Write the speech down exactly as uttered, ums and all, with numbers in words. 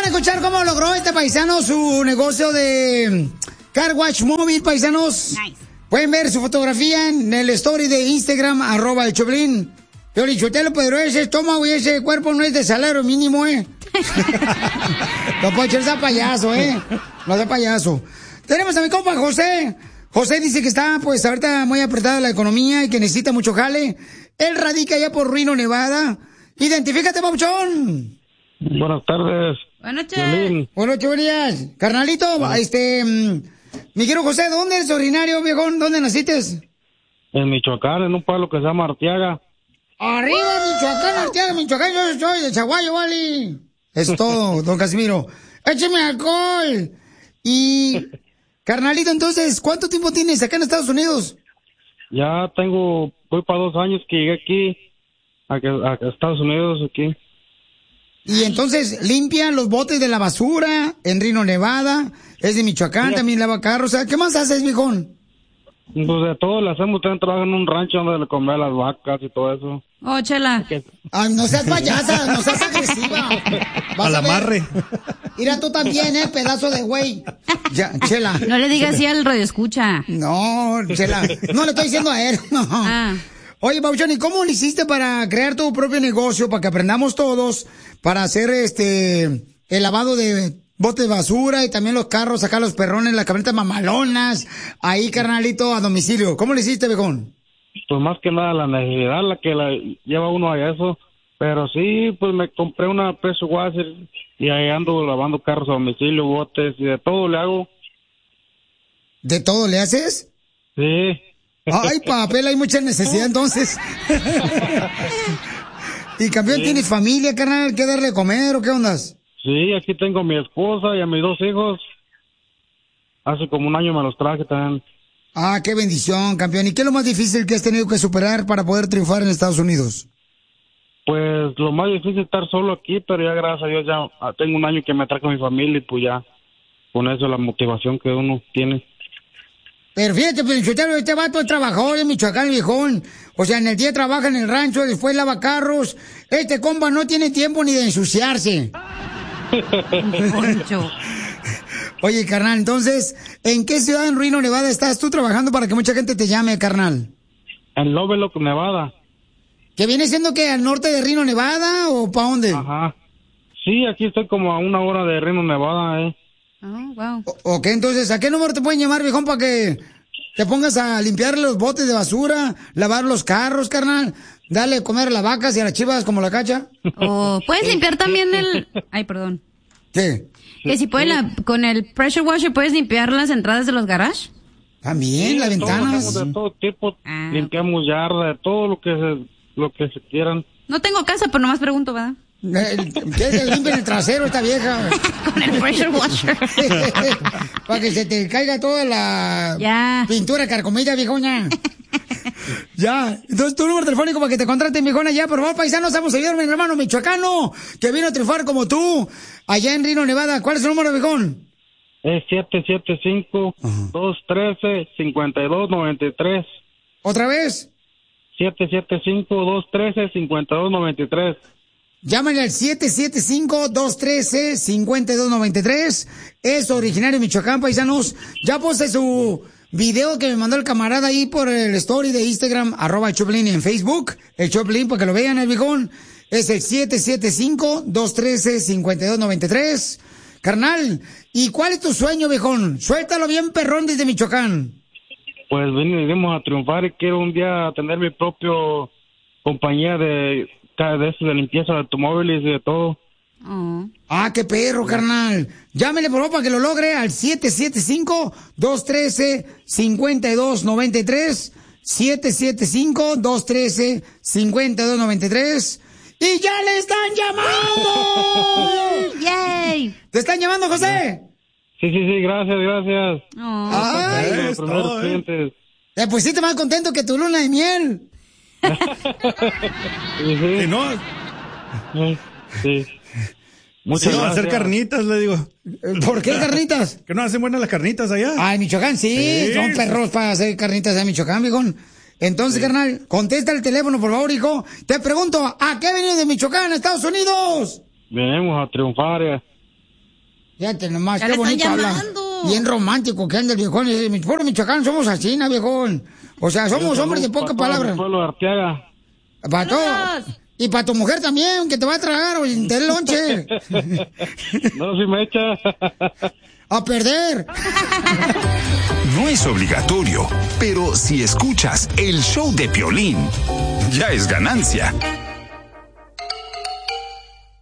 a escuchar cómo logró este paisano su negocio de car wash móvil, paisanos. Nice. Pueden ver su fotografía en el story de Instagram, arroba el Choplin. Yo le dicho, pero ese estómago y ese cuerpo no es de salario mínimo, ¿eh? No puede ser payaso, ¿eh? No sea payaso. Tenemos a mi compa José. José dice que está, pues, ahorita muy apretada la economía y que necesita mucho jale. Él radica allá por Reno, Nevada. Identifícate, papuchón. Buenas tardes. Buenas noches. Buenas noches, buenas. Carnalito, este... mi querido José, ¿dónde eres originario, viejón? ¿Dónde naciste? En Michoacán, en un pueblo que se llama Arteaga. Arriba, Michoacán, Arteaga, Michoacán, yo soy de Chaguayo, vale. Es todo, don Casimiro. Écheme alcohol. Y, carnalito, entonces, ¿cuánto tiempo tienes acá en Estados Unidos? Ya tengo, voy para dos años que llegué aquí, a, a Estados Unidos, aquí. Y entonces, limpian los botes de la basura en Reno, Nevada. Es de Michoacán, sí. También lava carros. O sea, ¿qué más haces, viejón? Pues de todo le hacemos. También trabajo en un rancho donde le comemos a las vacas y todo eso. Oh, Chela. Ay, no seas payasa, no seas agresiva. Al amarre. Mira tú también, eh, pedazo de güey. Ya, Chela. No le digas así al radio escucha. No, Chela. No le estoy diciendo a él. No. Ah. Oye, Pauchón, ¿y cómo lo hiciste para crear tu propio negocio, para que aprendamos todos, para hacer este el lavado de botes de basura y también los carros, sacar los perrones, las camionetas mamalonas, ahí, carnalito, a domicilio? ¿Cómo lo hiciste, viejón? Pues más que nada la necesidad, la que la lleva uno a eso. Pero sí, pues me compré una pressure washer y ahí ando lavando carros a domicilio, botes y de todo le hago. ¿De todo le haces? Sí. Ay, papel, hay mucha necesidad entonces. Y campeón, sí. ¿Tienes familia, carnal? ¿Qué darle de comer o qué ondas? Sí, aquí tengo a mi esposa y a mis dos hijos. Hace como un año me los traje también. Ah, qué bendición, campeón. ¿Y qué es lo más difícil que has tenido que superar para poder triunfar en Estados Unidos? Pues lo más difícil es estar solo aquí, pero ya gracias a Dios ya tengo un año que me traje a mi familia y pues ya con eso la motivación que uno tiene. Pero fíjate, Pelichotero, este vato es trabajador en Michoacán, viejón. O sea, en el día trabaja en el rancho, después lava carros. Este compa no tiene tiempo ni de ensuciarse. Oye, carnal, entonces, ¿en qué ciudad en Reno, Nevada estás tú trabajando para que mucha gente te llame, carnal? En Lovelock, Nevada. ¿Que viene siendo que al norte de Reno, Nevada o pa' dónde? Ajá. Sí, aquí estoy como a una hora de Reno, Nevada, eh. Oh, wow. O, ok, entonces, ¿a qué número te pueden llamar, viejón, para que te pongas a limpiar los botes de basura, lavar los carros, carnal, darle a comer a las vacas y a las chivas como la cacha? O puedes limpiar también el... Ay, perdón. ¿Qué? Que si puedes, la... con el pressure washer, ¿puedes limpiar las entradas de los garages? También, sí, las ventanas. De todo tipo, ah. Limpiamos yarda, de todo lo que se, lo que se quieran. No tengo casa, pero nomás pregunto, ¿verdad? ¿Qué se limpia el trasero esta vieja? Con el pressure washer. Para que se te caiga toda la ya. pintura carcomida, viejona. Ya. Entonces, tu número telefónico para que te contraten, viejona, ya. Por favor, paisanos, vamos a ayudar a mi hermano michoacano que vino a triunfar como tú allá en Reno, Nevada. ¿Cuál es su número, viejón? Es siete siete cinco, dos uno tres, cinco dos nueve tres. ¿Otra vez? siete siete cinco, dos uno tres, cinco dos nueve tres. Llámale al siete siete cinco, dos uno tres, cinco dos nueve tres. Es originario de Michoacán, paisanos. Ya puse su video que me mandó el camarada ahí por el story de Instagram, arroba el Choplin, en Facebook. El Choplin, para que lo vean, el viejón. Es el siete siete cinco, dos uno tres, cinco dos nueve tres. Carnal, ¿y cuál es tu sueño, viejón? Suéltalo bien, perrón, desde Michoacán. Pues venimos a triunfar y quiero un día tener mi propio compañía de... de eso, de limpieza de automóviles y de todo. Oh. Ah, qué perro, carnal. Llámele por favor para que lo logre al siete siete cinco, dos uno tres, cinco dos nueve tres. siete siete cinco, dos uno tres, cinco dos nueve tres. ¡Y ya le están llamando! ¡Yay! ¿Te están llamando, José? Sí, sí, sí, gracias, gracias. Oh. Ay, los primeros clientes. Te pusiste más contento que tu luna de miel. Sí, sí. ¿Y no? Sí. Muchas sí, gracias. Hacer carnitas, le digo. ¿Por qué carnitas? ¿Que no hacen buenas las carnitas allá? Ah, en Michoacán, sí. sí. Son perros para hacer carnitas en Michoacán, viejón. Entonces, sí. Carnal, contesta el teléfono, por favor, hijo. Te pregunto, ¿a qué venís de Michoacán, Estados Unidos? Venimos a triunfar. Eh. Fíjate nomás, qué bonito habla. Bien romántico que anda el viejón. Por Michoacán somos así, ¿no, viejón? O sea, somos hombres de poca palabra. Pueblo de Arteaga. Para todos. Y para tu mujer también, que te va a tragar o te lonche. No, si me echa. A perder. No es obligatorio, pero si escuchas el show de Piolín, ya es ganancia.